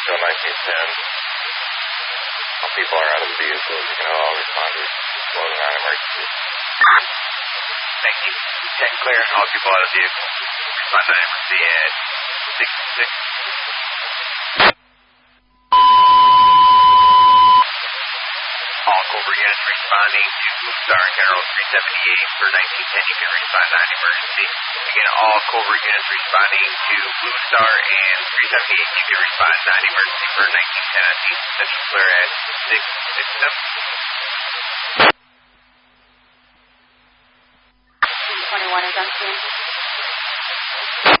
Hotel 1910. All people are out of the vehicles. You can all respond to 109 emergency. Thank you. 10 clear, all people out of the vehicle. Respond to emergency at 66. All Cobra units responding to Blue Star General 378 for 1910. You can respond non-emergency. Again, all Cobra units responding to Blue Star and 378. You can respond non-emergency for 1910 on East Central Clear at 667. 21 is on scene.